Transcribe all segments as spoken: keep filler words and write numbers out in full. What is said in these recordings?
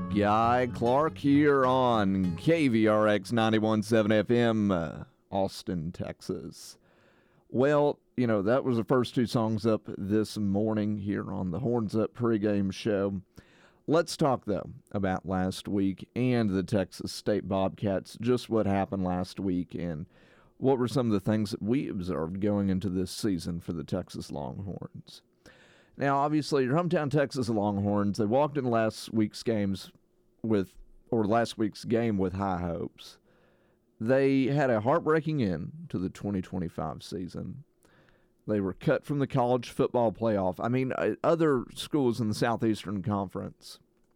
Guy Clark here on K V R X ninety-one point seven F M, uh, Austin, Texas. Well, you know, that was the first two songs up this morning here on the Horns Up pregame show. Let's talk, though, about last week and the Texas State Bobcats, just what happened last week and what were some of the things that we observed going into this season for the Texas Longhorns. Now, obviously, your hometown Texas Longhorns, they walked in last week's games with, or last week's game with high hopes. They had a heartbreaking end to the twenty twenty-five season. They were cut from the college football playoff. I mean, other schools in the Southeastern Conference,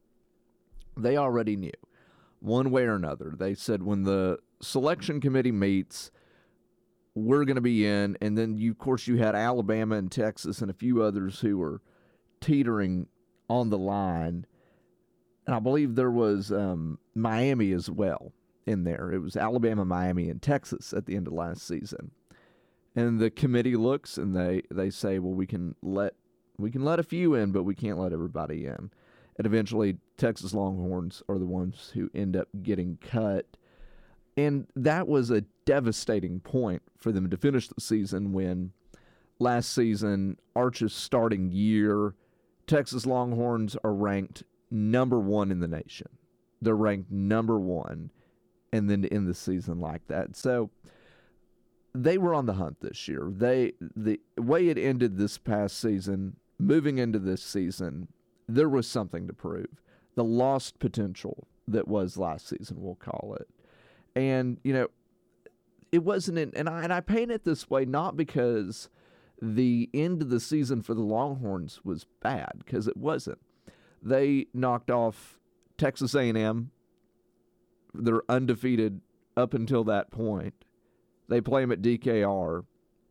they already knew, one way or another. They said when the selection committee meets, we're going to be in. And then, you, of course, you had Alabama and Texas and a few others who were teetering on the line. And I believe there was um, Miami as well in there. It was Alabama, Miami, and Texas at the end of last season. And the committee looks and they, they say, well, we can let we can let a few in, but we can't let everybody in. And eventually, Texas Longhorns are the ones who end up getting cut. And that was a devastating point for them to finish the season when last season, Arch's starting year, Texas Longhorns are ranked number one in the nation. They're ranked number one, and then to end the season like that. So they were on the hunt this year. They the way it ended this past season, moving into this season, there was something to prove. The lost potential that was last season, we'll call it. And, you know, it wasn't, in, and I and I paint it this way not because the end of the season for the Longhorns was bad, because it wasn't. They knocked off Texas A and M. They're undefeated up until that point. They play them at D K R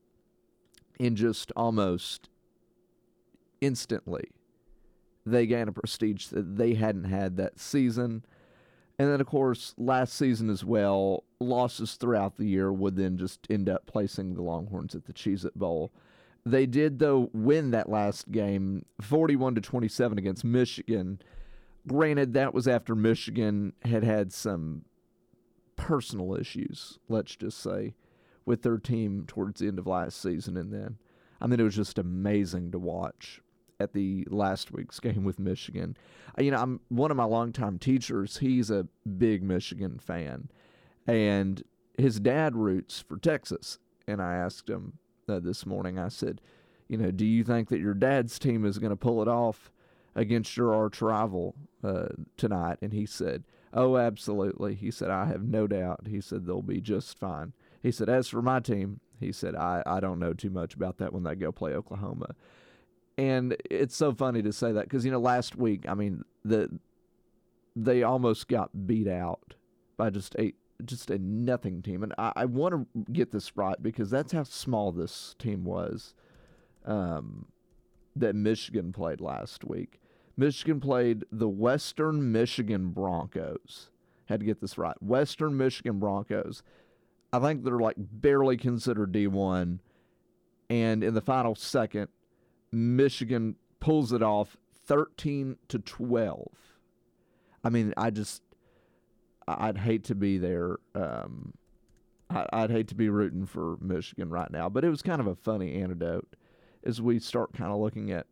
in just almost instantly. They gain a prestige that they hadn't had that season. And then, of course, last season as well, losses throughout the year would then just end up placing the Longhorns at the Cheez-It Bowl. They did, though, win that last game, forty-one to twenty-seven against Michigan. Granted, that was after Michigan had had some personal issues, let's just say, with their team towards the end of last season. And then, I mean, it was just amazing to watch at the last week's game with Michigan. You know, I'm one of my longtime teachers. He's a big Michigan fan, and his dad roots for Texas. And I asked him uh, this morning, I said, you know, do you think that your dad's team is going to pull it off against your arch rival uh, tonight? And he said, oh, absolutely. He said, I have no doubt. He said, they'll be just fine. He said, as for my team, he said, I, I don't know too much about that when they go play Oklahoma. And it's so funny to say that because, you know, last week, I mean, the they almost got beat out by just a just a nothing team. And I, I want to get this right because that's how small this team was um, that Michigan played last week. Michigan played the Western Michigan Broncos. Had to get this right. Western Michigan Broncos. I think they're like barely considered D one. And in the final second, Michigan pulls it off thirteen to twelve. I mean, I just, I'd hate to be there. Um, I, I'd hate to be rooting for Michigan right now. But it was kind of a funny anecdote as we start kind of looking at,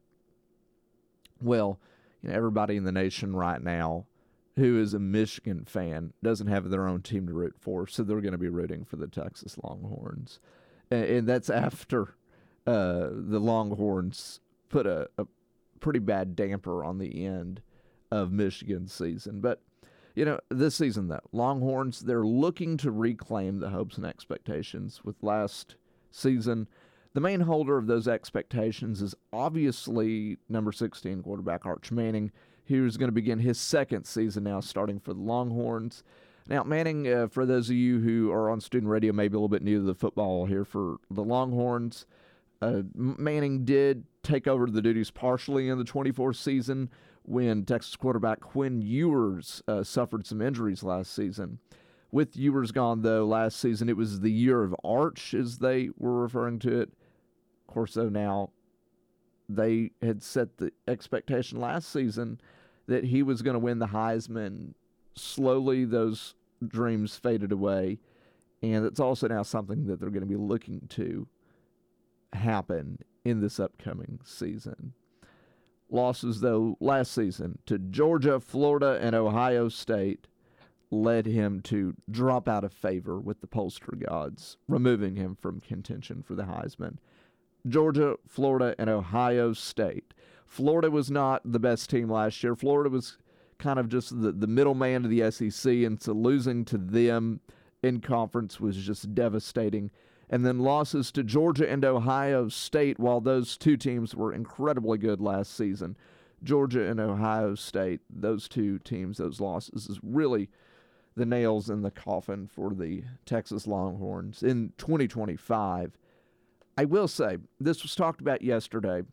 well, you know, everybody in the nation right now who is a Michigan fan doesn't have their own team to root for, so they're going to be rooting for the Texas Longhorns. And, and that's after uh, the Longhorns put a, a pretty bad damper on the end of Michigan's season. But, you know, this season, though, Longhorns, they're looking to reclaim the hopes and expectations with last season. The main holder of those expectations is obviously number sixteen quarterback Arch Manning, who's going to begin his second season now starting for the Longhorns. Now, Manning, uh, for those of you who are on student radio, maybe a little bit new to the football here for the Longhorns, uh, Manning did take over the duties partially in the twenty-fourth season when Texas quarterback Quinn Ewers uh, suffered some injuries last season. With Ewers gone, though, last season, it was the year of Arch, as they were referring to it. Of course, though, now they had set the expectation last season that he was going to win the Heisman. Slowly, those dreams faded away, and it's also now something that they're going to be looking to happen in this upcoming season. Losses, though, last season to Georgia, Florida, and Ohio State led him to drop out of favor with the pollster gods, removing him from contention for the Heisman. Georgia, Florida, and Ohio State. Florida was not the best team last year. Florida was kind of just the, the middleman to the S E C, and so losing to them in conference was just devastating. And then losses to Georgia and Ohio State, while those two teams were incredibly good last season. Georgia and Ohio State, those two teams, those losses, is really the nails in the coffin for the Texas Longhorns in twenty twenty-five. I will say, this was talked about yesterday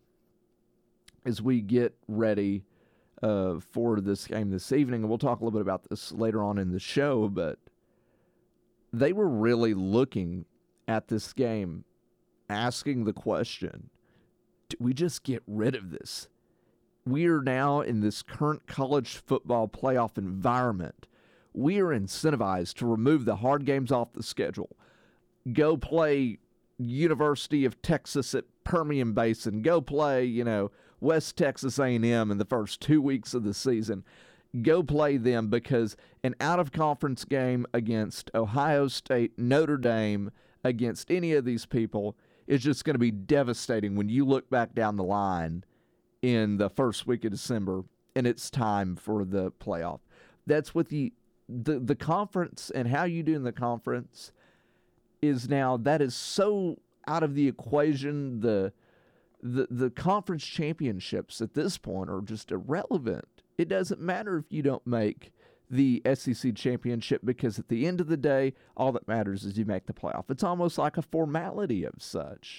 as we get ready uh, for this game this evening, and we'll talk a little bit about this later on in the show, but they were really looking at this game, asking the question, do we just get rid of this? We are now in this current college football playoff environment. We are incentivized to remove the hard games off the schedule. Go play University of Texas at Permian Basin. Go play, you know, West Texas A and M in the first two weeks of the season. Go play them, because an out-of-conference game against Ohio State, Notre Dame, against any of these people is just going to be devastating when you look back down the line in the first week of December and it's time for the playoff. That's what the the, the conference and how you do in the conference is now, that is so out of the equation. The the the conference championships at this point are just irrelevant. It doesn't matter if you don't make the S E C championship, because at the end of the day, all that matters is you make the playoff. It's almost like a formality of such.